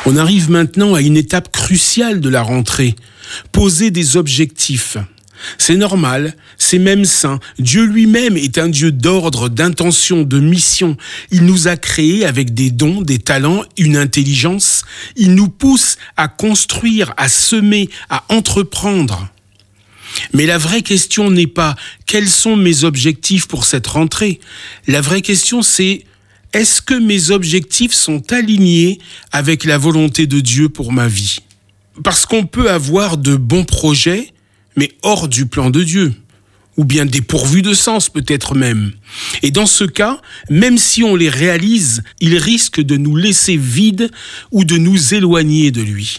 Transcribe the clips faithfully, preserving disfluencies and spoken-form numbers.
On arrive maintenant à une étape cruciale de la rentrée. Poser des objectifs. C'est normal, c'est même sain. Dieu lui-même est un Dieu d'ordre, d'intention, de mission. Il nous a créés avec des dons, des talents, une intelligence. Il nous pousse à construire, à semer, à entreprendre. Mais la vraie question n'est pas « quels sont mes objectifs pour cette rentrée ?» La vraie question c'est « est-ce que mes objectifs sont alignés avec la volonté de Dieu pour ma vie ?» Parce qu'on peut avoir de bons projets, mais hors du plan de Dieu, ou bien dépourvus de sens peut-être même. Et dans ce cas, même si on les réalise, ils risquent de nous laisser vides ou de nous éloigner de lui.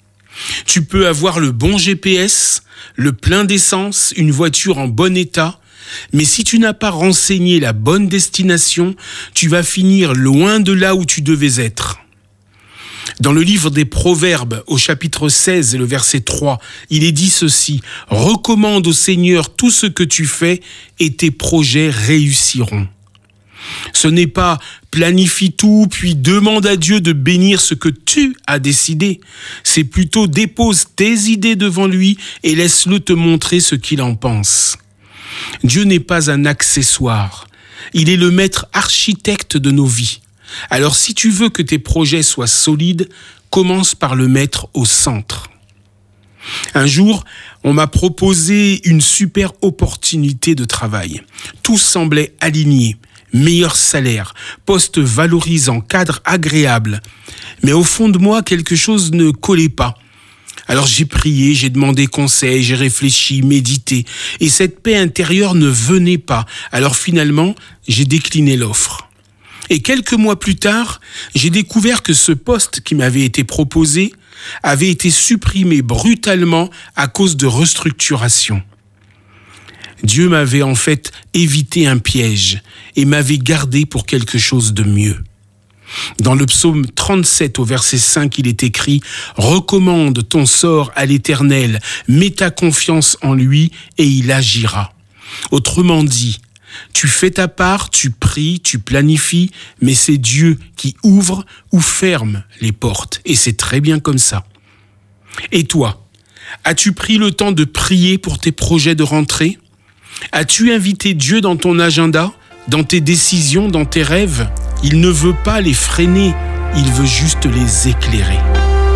Tu peux avoir le bon G P S, le plein d'essence, une voiture en bon état, mais si tu n'as pas renseigné la bonne destination, tu vas finir loin de là où tu devais être. Dans le livre des Proverbes, au chapitre seize et le verset trois, il est dit ceci « Recommande au Seigneur tout ce que tu fais et tes projets réussiront. » Ce n'est pas « planifie tout, puis demande à Dieu de bénir ce que tu as décidé ». C'est plutôt « dépose tes idées devant lui et laisse-le te montrer ce qu'il en pense ». Dieu n'est pas un accessoire, il est le maître architecte de nos vies. Alors si tu veux que tes projets soient solides, commence par le mettre au centre. Un jour, on m'a proposé une super opportunité de travail. Tout semblait aligné, meilleur salaire, poste valorisant, cadre agréable. Mais au fond de moi, quelque chose ne collait pas. Alors j'ai prié, j'ai demandé conseil, j'ai réfléchi, médité. Et cette paix intérieure ne venait pas. Alors finalement, j'ai décliné l'offre. Et quelques mois plus tard, j'ai découvert que ce poste qui m'avait été proposé avait été supprimé brutalement à cause de restructuration. Dieu m'avait en fait évité un piège et m'avait gardé pour quelque chose de mieux. Dans le psaume trente-sept au verset cinq, il est écrit « Recommande ton sort à l'Éternel, mets ta confiance en lui et il agira. » Autrement dit, tu fais ta part, tu pries, tu planifies, mais c'est Dieu qui ouvre ou ferme les portes. Et c'est très bien comme ça. Et toi, as-tu pris le temps de prier pour tes projets de rentrée ? As-tu invité Dieu dans ton agenda, dans tes décisions, dans tes rêves ? Il ne veut pas les freiner, il veut juste les éclairer.